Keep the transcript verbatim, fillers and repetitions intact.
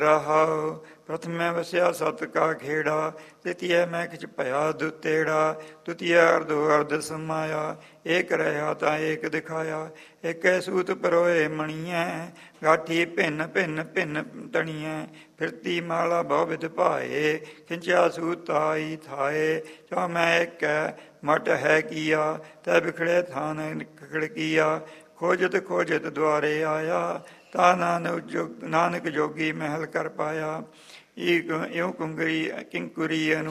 ਰਹਾਉ। ਪ੍ਰਥਮੈ ਵਸਿਆ ਸਤ ਕਾ ਖੇੜਾ, ਤ੍ਰਿਤੀਯ ਮੈਂ ਖਿਚ ਭਇਆ ਦੁਤੇੜਾ, ਤੁਤੀਯ ਅਰਧ ਅਰਧ ਸਮਾਇਆ, ਏਕ ਰਹਾ ਤਾਂ ਏਕ ਦਿਖਾਇਆ। ਏਕੈ ਸੂਤ ਪਰੋਏ ਮਣੀਐ, ਗਾਠੀ ਭਿੰਨ ਭਿੰਨ ਭਿੰਨ ਤਣੀਐ, ਫਿਰਤੀ ਮਾਲਾ ਬਹੁ ਵਿਧ ਭਾਏ, ਖਿੰਚਿਆ ਸੂਤ ਤਾਈ ਥਾਏ। ਚੌ ਮੈਂ ਏਕੈ ਮਟ ਹੈ ਕੀਆ, ਤੈ ਬਿਖੜੇ ਥਾਨ ਖੜਕੀਆ, ਖੋਜਤ ਖੋਜਤ ਦੁਆਰੇ ਆਇਆ, ਤਾ ਨਾਨਕ ਜੋ ਨਾਨਕ ਜੋਗੀ ਮਹਿਲ ਕਰ ਪਾਇਆ। ਇਉ ਕੁੰਗਰੀ ਕਿੰਕੁਰੀ